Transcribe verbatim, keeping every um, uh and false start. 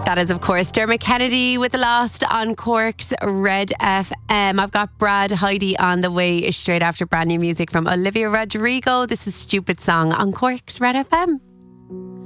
That is, of course, Dermot Kennedy with The Lost on Cork's Red F M. I've got Brad Heidi on the way straight after brand new music from Olivia Rodrigo. This is Stupid Song on Cork's Red F M.